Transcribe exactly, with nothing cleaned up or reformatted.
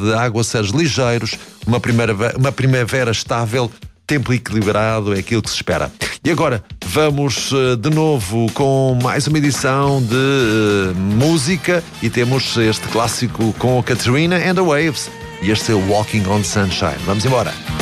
de aguaceiros ligeiros, uma, primeira, uma primavera estável, tempo equilibrado, é aquilo que se espera. E agora vamos uh, de novo com mais uma edição de uh, música e temos este clássico com a Katrina and the Waves e este é o Walking on Sunshine. Vamos embora.